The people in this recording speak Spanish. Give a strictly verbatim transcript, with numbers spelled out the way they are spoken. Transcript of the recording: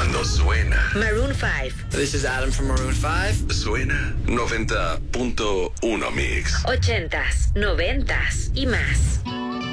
Cuando suena. Maroon five. This is Adam from Maroon five. Suena noventa punto uno Mix. Ochentas, noventas y más.